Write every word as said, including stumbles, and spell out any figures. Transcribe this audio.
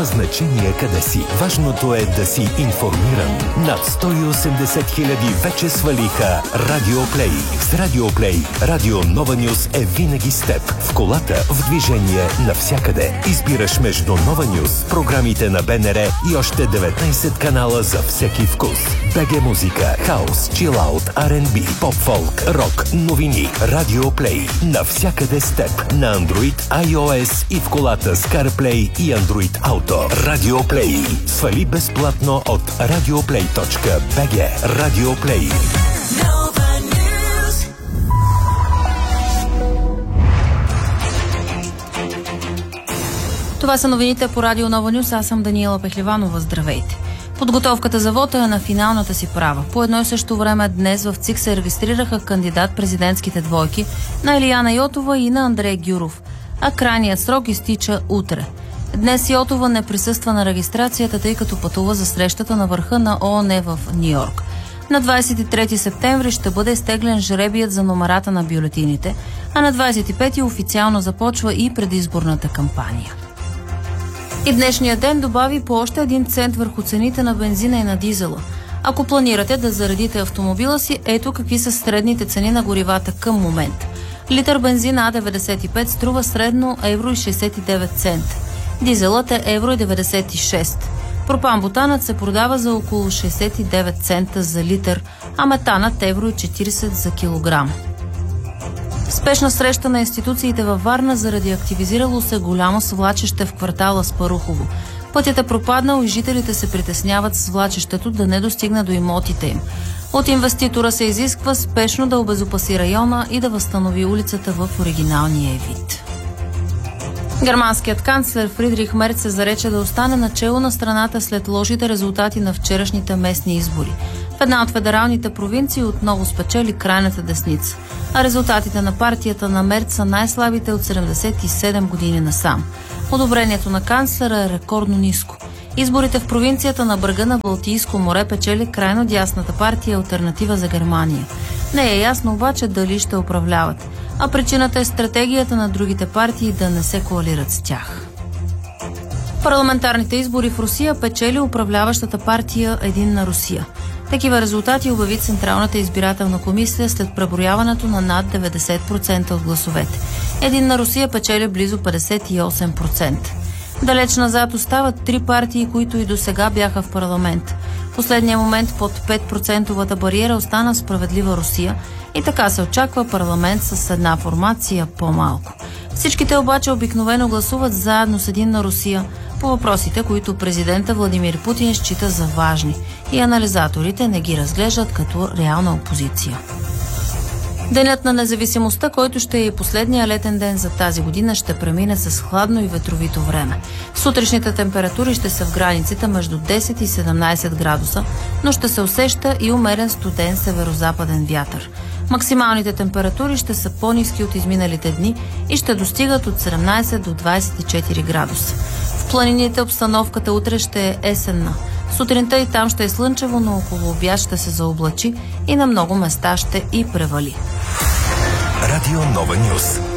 Няма значение къде си. Важното е да си информиран. Над сто и осемдесет хиляди вече свалиха Радио Плей. С Радио Плей Радио Нова Нюс е винаги с теб. В колата, в движение, навсякъде. Избираш между Нова Нюс, програмите на БНР и още деветнайсет канала за всеки вкус. БГ музика, хаус, чилаут, Ар енд Би, поп-фолк, рок, новини. Радио Плей. Навсякъде с теб. На Android, iOS и в колата с CarPlay и Android Auto. Радио Плей. Свали безплатно от радиоплей точка би джи. Радио Плей. Това са новините по Радио Нова Нюс. Аз съм Даниела Пехливанова. Здравейте. Подготовката за вота е на финалната си права. По едно и също време днес в ЦИК се регистрираха кандидат-президентските двойки на Илияна Йотова и на Андрей Гюров, а крайният срок изтича утре. Днес Йотова не присъства на регистрацията, тъй като пътува за срещата на върха на ООН в Ню-Йорк. На двадесет и трети септември ще бъде изтеглен жребият за номерата на бюлетините, а на двадесет и пети официално започва и предизборната кампания. И днешния ден добави по още един цент върху цените на бензина и на дизела. Ако планирате да заредите автомобила си, ето какви са средните цени на горивата към момент. Литър бензин А деветдесет и пет струва средно евро и шейсет и девет цента. Дизелът е евро и деветдесет и шест. Пропан-бутанът се продава за около шейсет и девет цента за литър, а метанът евро и четиридесет за килограм. Спешна среща на институциите във Варна заради активизирало се голямо свлачище в квартала Спарухово. Пътят е пропаднал и жителите се притесняват свлачището да не достигне до имотите им. От инвеститора се изисква спешно да обезопаси района и да възстанови улицата в оригиналния вид. Германският канцлер Фридрих Мерц се зарече да остане начело на страната след лошите резултати на вчерашните местни избори. В една от федералните провинции отново спечели крайната десница, а резултатите на партията на Мерц са най-слабите от седемдесет и седем години насам. Одобрението на канцлера е рекордно ниско. Изборите в провинцията на брега на Балтийско море печели крайно дясната партия Алтернатива за Германия. Не е ясно обаче дали ще управляват, а причината е стратегията на другите партии да не се коалират с тях. Парламентарните избори в Русия печели управляващата партия Единна Русия. Такива резултати обяви Централната избирателна комисия след преброяването на над деветдесет процента от гласовете. Единна Русия печели близо петдесет и осем процента. Далеч назад остават три партии, които и досега бяха в парламент. В последния момент под пет процентовата бариера остана Справедлива Русия и така се очаква парламент с една формация по-малко. Всичките обаче обикновено гласуват заедно с Единна Русия по въпросите, които президента Владимир Путин счита за важни и анализаторите не ги разглеждат като реална опозиция. Денят на независимостта, който ще е и последния летен ден за тази година, ще премине с хладно и ветровито време. Сутрешните температури ще са в границите между десет и седемнайсет градуса, но ще се усеща и умерен студен северозападен вятър. Максималните температури ще са по-ниски от изминалите дни и ще достигат от седемнайсет до двайсет и четири градуса. В планините обстановката утре ще е есенна. Сутринта и там ще е слънчево, но около обяд ще се заоблачи и на много места ще и превали. Радио Нова Нюс.